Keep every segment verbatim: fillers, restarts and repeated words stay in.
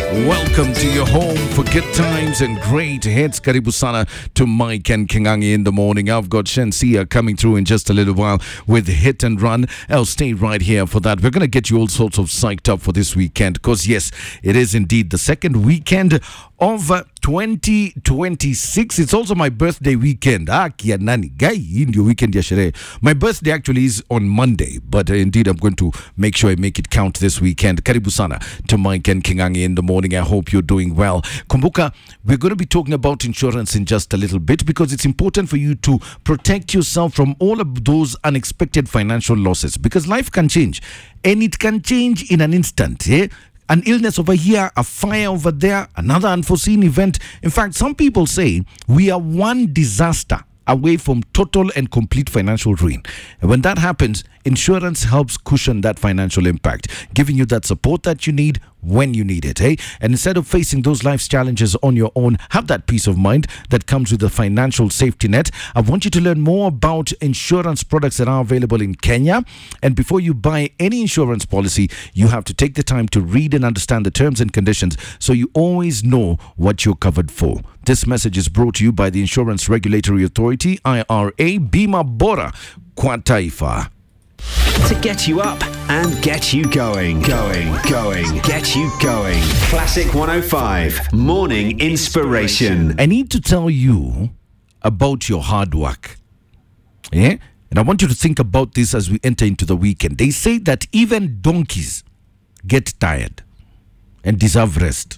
Welcome to your home for good times and great hits. Karibu sana to Mike and Kingangi in the morning. I've got Shensia coming through in just a little while with Hit and Run. I'll stay right here for that. We're going to get you all sorts of psyched up for this weekend because, yes, it is indeed the second weekend of uh, twenty twenty-six. It's also my birthday weekend. Ah, kia nani guy in your weekend ya sherehe. My birthday actually is on Monday, but uh, indeed I'm going to make sure I make it count this weekend. Karibu sana to Mike and Kingangi in the morning. I hope you're doing well. Kumbuka, we're going to be talking about insurance in just a little bit because it's important for you to protect yourself from all of those unexpected financial losses because life can change and it can change in an instant. Eh? An illness over here, a fire over there, another unforeseen event. In fact, some people say we are one disaster away from total and complete financial ruin. And when that happens, insurance helps cushion that financial impact, giving you that support that you need when you need it, eh? And instead of facing those life's challenges on your own, have that peace of mind that comes with a financial safety net. I want you to learn more about insurance products that are available in Kenya. And before you buy any insurance policy, you have to take the time to read and understand the terms and conditions so you always know what you're covered for. This message is brought to you by the Insurance Regulatory Authority, I R A, Bima Bora, kwa Taifa. To get you up and get you going, going, going, get you going. Classic one oh five, Morning Inspiration. I need to tell you about your hard work. Yeah? And I want you to think about this as we enter into the weekend. They say that even donkeys get tired and deserve rest.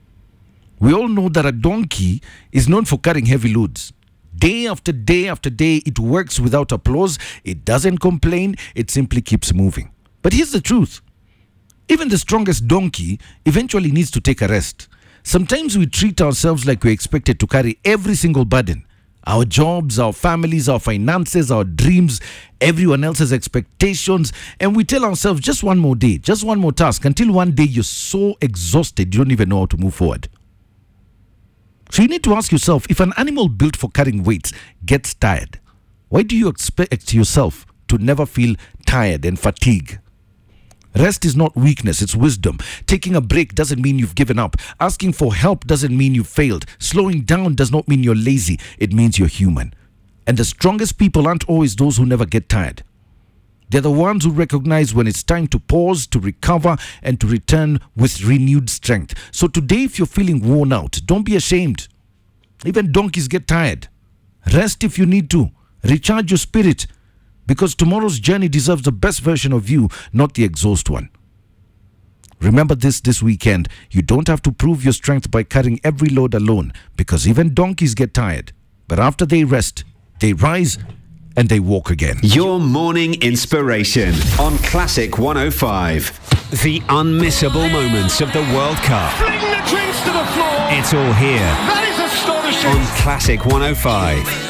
We all know that a donkey is known for carrying heavy loads. Day after day after day, it works without applause. It doesn't complain. It simply keeps moving. But here's the truth. Even the strongest donkey eventually needs to take a rest. Sometimes we treat ourselves like we're expected to carry every single burden. Our jobs, our families, our finances, our dreams, everyone else's expectations. And we tell ourselves just one more day, just one more task, until one day you're so exhausted you don't even know how to move forward. So you need to ask yourself, if an animal built for carrying weights gets tired, why do you expect yourself to never feel tired and fatigue? Rest is not weakness, it's wisdom. Taking a break doesn't mean you've given up. Asking for help doesn't mean you've failed. Slowing down does not mean you're lazy. It means you're human. And the strongest people aren't always those who never get tired. They're the ones who recognize when it's time to pause, to recover, and to return with renewed strength. So today, if you're feeling worn out, don't be ashamed. Even donkeys get tired. Rest if you need to. Recharge your spirit. Because tomorrow's journey deserves the best version of you, not the exhaust one. Remember this this weekend. You don't have to prove your strength by carrying every load alone. Because even donkeys get tired. But after they rest, they rise and they walk again. Your morning inspiration on Classic one oh five. The unmissable moments of the World Cup. Fling the drinks to the floor. It's all here That is astonishing. on Classic one oh five.